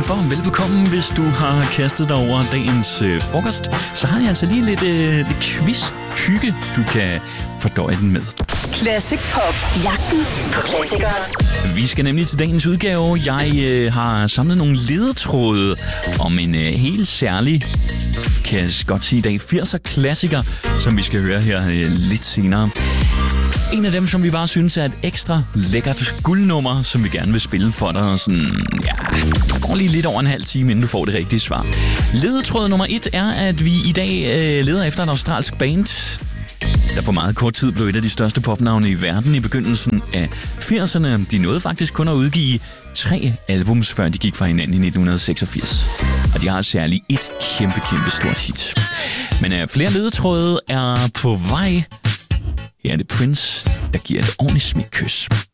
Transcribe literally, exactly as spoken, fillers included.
indenfor. Velbekomme, hvis du har kastet dig over dagens øh, frokost. Så har jeg altså lige lidt, øh, lidt quiz-hygge, du kan fordøje den med. Classic Pop. Jagten på klassikere. Vi skal nemlig til dagens udgave. Jeg øh, har samlet nogle ledetråde om en øh, helt særlig, kan jeg godt sige i dag, firser klassiker, som vi skal høre her øh, lidt senere. En af dem, som vi bare synes er et ekstra lækkert guldnummer, som vi gerne vil spille for dig. Sådan, ja, går lige lidt over en halv time, inden du får det rigtige svar. Ledetråd nummer et er, at vi i dag øh, leder efter et australsk band, der på meget kort tid blev et af de største popnavne i verden i begyndelsen af firserne. De nåede faktisk kun at udgive tre albums, før de gik fra hinanden i nitten seksogfirs. Og de har særligt et kæmpe, kæmpe stort hit. Men øh, flere ledetråde er på vej. Her er det Prince, der giver et ordentligt smikkys.